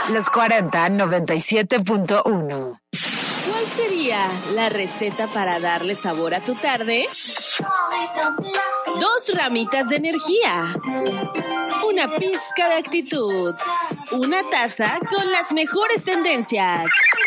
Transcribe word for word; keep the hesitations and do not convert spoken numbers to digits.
Los cuarenta, noventa y siete punto uno. ¿Cuál sería la receta para darle sabor a tu tarde? Dos ramitas de energía, una pizca de actitud, una taza con las mejores tendencias.